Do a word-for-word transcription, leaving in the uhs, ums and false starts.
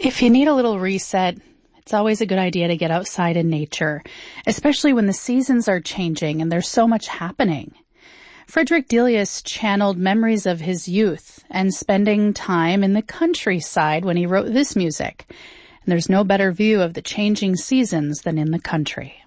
If you need a little reset, it's always a good idea to get outside in nature, especially when the seasons are changing and there's so much happening. Frederick Delius channeled memories of his youth and spending time in the countryside when he wrote this music. And there's no better view of the changing seasons than in the country.